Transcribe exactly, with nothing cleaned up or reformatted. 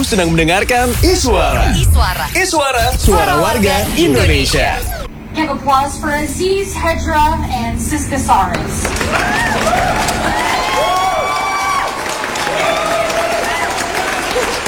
sedang mendengarkan Iswara. Iswara. Iswara, suara warga Indonesia. Give applause for Aziz, Hedra, and Siskasaurus.